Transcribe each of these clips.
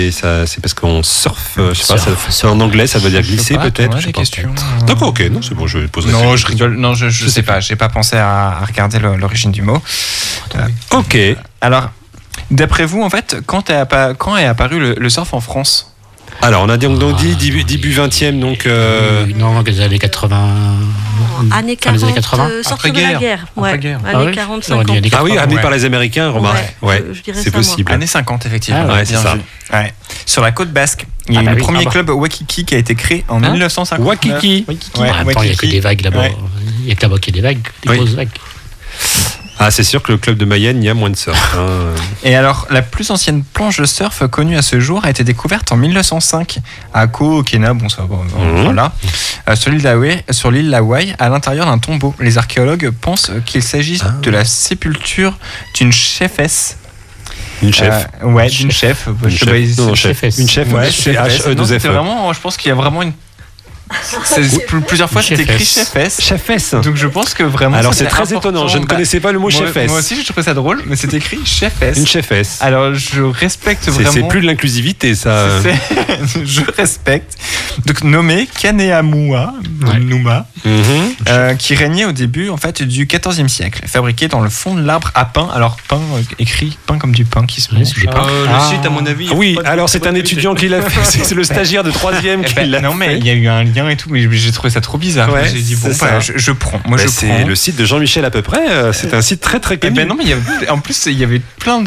Et ça, c'est parce qu'on surfe, je sais pas, c'est en anglais, ça veut dire glisser peut-être. J'ai des questions. D'accord, ok, non, c'est bon, je poserai. Non, je rigole. Non, je sais pas. J'ai pas pensé à regarder l'origine du mot. Ok. Alors, d'après vous, en fait, quand est apparu le surf en France ? Alors, on a donc dit début 20e, donc. Non, les années 80. Années 40, les années 80. sortir de la guerre. Ouais. Après-guerre. Années 40, 50. Ah oui, amené par les Américains, remarque. Ouais, je dirais c'est ça, moi. possible. Années 50, effectivement. Ouais, c'est ça. Ouais. Sur la côte basque, il y a eu le premier club Waikiki qui a été créé en 1950. Waikiki. Ouais, En même temps, il n'y a que des vagues là-bas. Ouais. Il n'y a que là-bas qu'il y a des vagues, des grosses vagues. Ah, c'est sûr que le club de Mayenne, il y a moins de surf. Et alors, la plus ancienne planche de surf connue à ce jour a été découverte en 1905 à Ko, au Kenya, bon ça voilà, sur l'île d'Hawaï, à l'intérieur d'un tombeau. Les archéologues pensent qu'il s'agit de la sépulture d'une chefesse. Une chef. Ouais, d'une chef. Une chef. Non, chef. Une chef. Ouais, H-E-2-F. c'est vraiment, je pense qu'il y a vraiment une. Plusieurs fois, c'est écrit chefesse. Chefesse. Donc je pense que vraiment. Alors c'est très étonnant. Je ne connaissais pas le mot chefesse. Moi aussi, je trouvais ça drôle, mais c'est écrit chefesse. Une chefesse. Alors je respecte vraiment. C'est plus de l'inclusivité, ça. Je respecte. Donc nommé Kaneamua Numa, qui régnait au début en fait du XIVe siècle, fabriqué dans le fond de l'arbre à pain. Alors pain écrit pain comme du pain qui se mange. Le site, à mon avis. Oui, alors c'est un étudiant qui l'a fait. C'est le stagiaire de 3e qui l'a fait. Non mais il y a eu un lien et tout, mais j'ai trouvé ça trop bizarre. Ouais, j'ai dit bon, je prends. Moi je c'est prends. le site de Jean-Michel à peu près. C'est un site très très connu. Ben non, mais en plus il y avait plein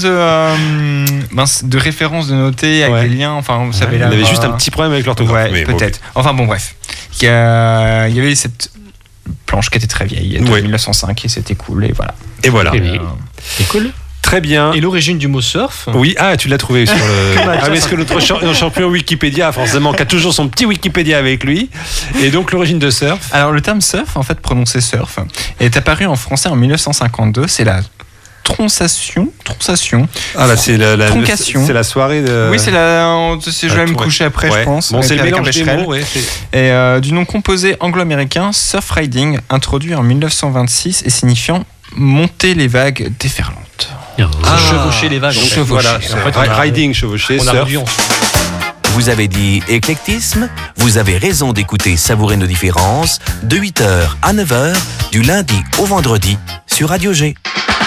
de références de noter avec des liens. Enfin, vous savez là. Il avait juste un petit problème avec l'orthographe. Ouais, peut-être. Enfin bon, bref. Il y avait cette planche qui était très vieille, de 1905, et c'était cool, et voilà. Et voilà. C'est cool. Très bien. Et l'origine du mot surf ? Oui, tu l'as trouvé sur le. Parce que notre champion Wikipédia, forcément, qui a toujours son petit Wikipédia avec lui. Et donc l'origine de surf. Alors le terme surf, en fait prononcé surf, est apparu en français en 1952. C'est la tronçation. Ah là, c'est la troncation. C'est la soirée de. Oui, je vais me coucher après, je pense. Bon, c'est le mélange des mots. Et du nom composé anglo-américain, surf riding, introduit en 1926 et signifiant monter les vagues déferlantes. Chevaucher les vagues. Voilà, riding, chevaucher, surf. Vous avez dit éclectisme, vous avez raison d'écouter Savourer nos différences de 8h à 9h du lundi au vendredi sur Radio G.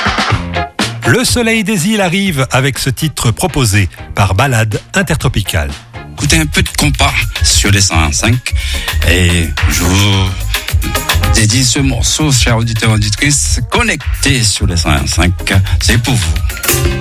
Le soleil des îles arrive avec ce titre proposé par Balade Intertropicale. Écoutez un peu de compas sur les 101.5 et je vous dédie ce morceau, chers auditeurs et auditrices, connectés sur les 101.5, c'est pour vous.